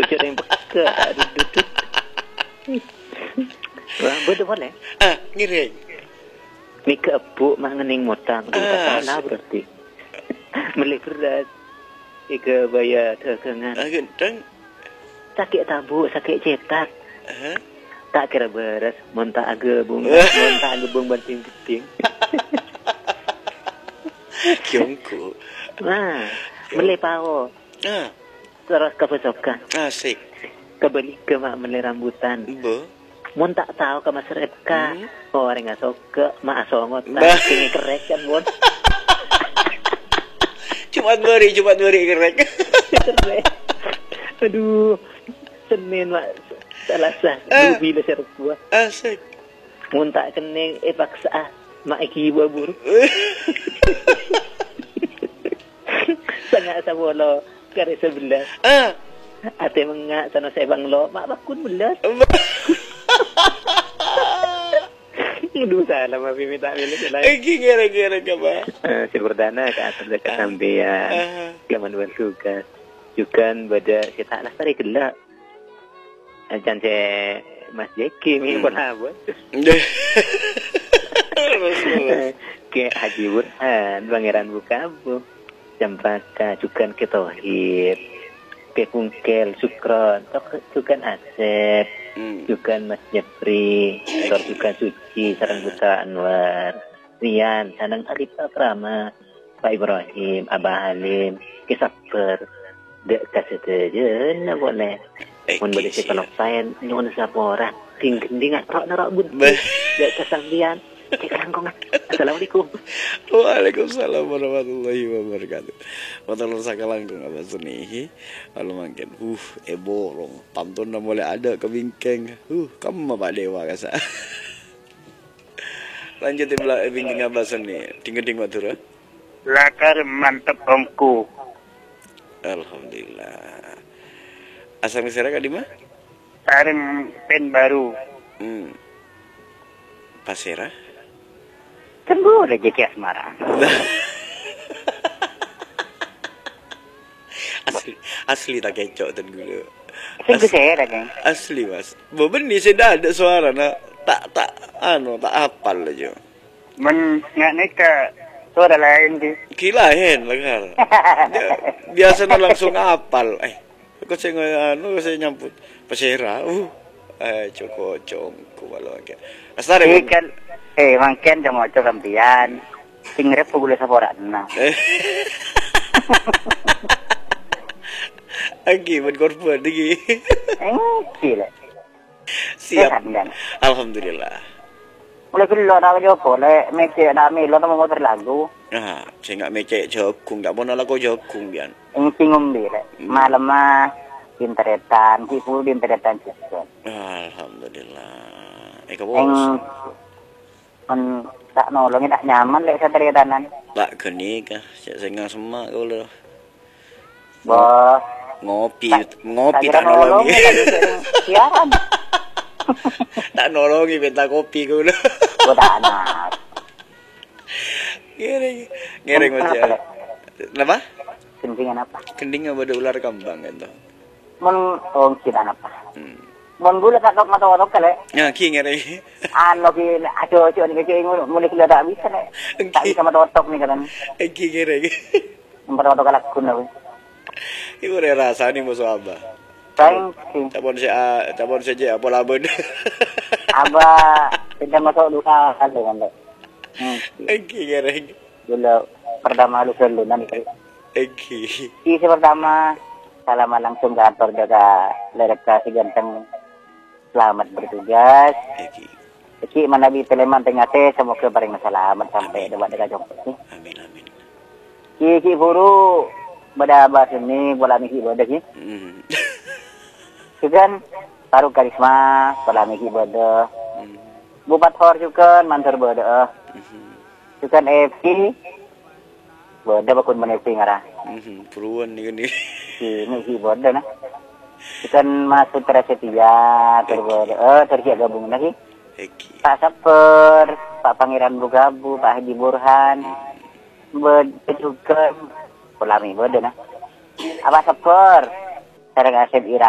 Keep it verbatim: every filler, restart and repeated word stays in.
Cereng peka dudut. Wah, betul boleh. Ah, ngiring. Mika epuk mangening motang tu Ah, tak berarti. Melik berat. Ika bayar terkengan. Ah, gendeng. Sakit tabuk, sakit cetak. Ah. Tak kira beres, montak aga bung, montak aga bung banting keting. Kiongku. Nah, melih power. Ah, Terus ke pesokan. asik. Kebeli ke mak melih rambutan. Bo. Mun tak tahu ke maseret ka. Hmm. Oh, orang nggak suka, mak asongot. Bah. Kini kerek kan, bon. Cuma beri, cuma beri kerek. Kerek. Aduh, Senin mak salah sah. Ah. Dubi lah seruk gua. Asik. Mun tak kening, eh paksa ah. Mak iki ibu buru. Sangat sabolo kare sebelas. Ah. Ate mengak sana saya banglo, mak bakun belas. Aduh salah mafi minta milih selain. Egi gara-gara apa? Uh, si perdana ke atas dekat sampean. Ah. Gaman bersuka. Jukan pada si tak lah tarik gelak. Acan si Mas Jeki mi pun apa? Ke Haji Burhan, Pangeran Bukabu. Cempaka jukan ke Tauhid. Ke Kungkel Sukron, jukan Asep. Hmm. Jukan Mas Jepri, Tor Jukan Suci, Sarang Buta Anwar, Rian, Sanang Arif Akrama, Pak Ibrahim, Abah Halim, Kisaper, Dek kasih aja, nak boleh. Mun boleh si kalau paen, nyuun siapa orang, tinggal rok narok bun, Dek kesambian, cek rangkong. Assalamualaikum. Waalaikumsalam warahmatullahi wabarakatuh. Matulung sakalangkung abah sunihi. Kalau makin, uh, eborong. Pantun na boleh ada ke bingkeng. Uh, kamu mah Pak Dewa kasa. Lanjut belah bingkeng abah suni. Tinggal-tinggal matura. Lakar mantep ongku. Alhamdulillah. Asal masyarakat di mana? Sareng pen baru. Hmm. Pasera. Tunggu rezeki asmara. asli asli tak kecok tan gula. Sungguh saya lagi. Asli mas. Beben ni saya dah ada suara nak tak tak anu tak hafal aja. Men nggak nika suara lain di. Gila hen lagar. Biasanya langsung hafal. Eh, kau saya anu saya nyambut pasera. Uh, eh coko congku kalau agak. Asal Eh kan, eh mangken jam ojo kampian. Sing rep boleh saporan nah. Lagi berkorban lagi. Eh, gila. Siap. Alhamdulillah. Mulai kilo nak jopo le, mece nak milo nama motor lagu. Ah, saya nggak mecek jokung, nggak mau nolak kau jokung bian. Ini singgung di le. Malam mah internetan, kipu di internetan juga. Alhamdulillah. Eh kau Eng bos. men tak nolongin tak nyaman le saya teretanan. Tak keni kah? Saya sengang semak kau le. Bos. Ngopi, ngopi kira tak nolongi. Siaran. Tak nolongi minta kopi kau le. Gua tak anak. Ngereng, ngereng macam. Apa? Kencingin apa? Kending apa ada ular kambang kan tu? Mun oh kita apa? Hmm. Mun gula tak kau mata-mata kale. Ya, ki ngereng. Ano ki ajo ajo ni kecil mulai kita tak bisa le. Tak bisa mata-mata ni kan. Ki ngereng. Mata-mata kalak kun aku. Ibu ada rasa ni musuh abah. Thank you. Tak pun saya, tak pun saja apa labun. Aba tidak masuk duka kalau kan le. Ki ngereng. Dulu pertama lu dulu nanti. Ki. Isi pertama salaman langsung ke kantor jaga lereka si ganteng selamat bertugas. Ki. Ki mana bi teleman tengah teh semoga bareng selamat sampai debat dekat jongkok. Amin amin. Ki ki buru pada bahas ini bola miki bodoh ki. Hmm. Juga taruh karisma bola miki bodoh. Hmm. Bupat hor juga mantar bodoh. Hmm. Juga F C bodoh bakun menesi ngarah. Hmm. Peruan ni kan ni. Si miki bodoh nah. Juga masuk Prasetya terbodoh. Eh tersiap gabung lagi. Eki. Pak Saper, Pak Pangeran Bugabu, Pak Haji Burhan, bejukan Polami bodoh nah. Apa Saper? Sareng Asep Ira.